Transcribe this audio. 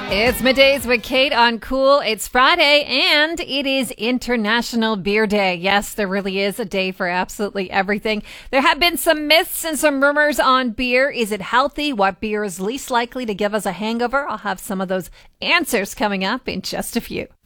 It's Middays with Kate on Cool. It's Friday and it is International Beer Day. Yes, there really is a day for absolutely everything. There have been some myths and some rumors on beer. Is it healthy? What beer is least likely to give us a hangover? I'll have some of those answers coming up in just a few.